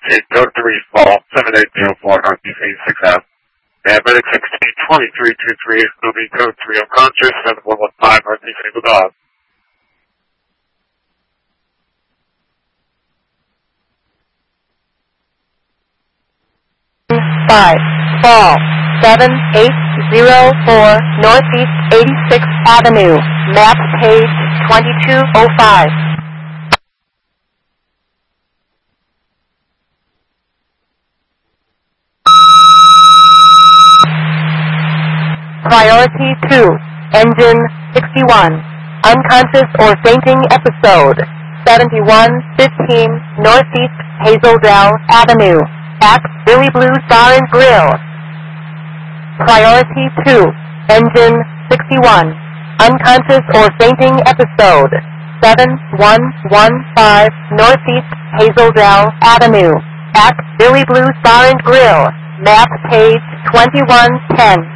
code 3 fall 7804 Northeast 86 Ave. Medic 162323 will be code 3 unconscious 7115 Northeast 86 Ave. 5 fall 7804 Northeast 86th Avenue. Map page 2205. Priority 2, engine 61, unconscious or fainting episode, 7115 Northeast Hazeldale Avenue, at Billy Blues Bar and Grill. Priority 2, engine 61, unconscious or fainting episode, 7115 Northeast Hazeldale Avenue, at Billy Blues Bar and Grill, map page 2110.